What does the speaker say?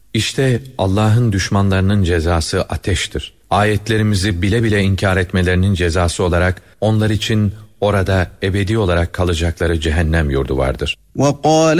İşte Allah'ın düşmanlarının cezası ateştir. Ayetlerimizi bile bile inkar etmelerinin cezası olarak onlar için orada ebedi olarak kalacakları cehennem yurdu vardır. وَقَالَ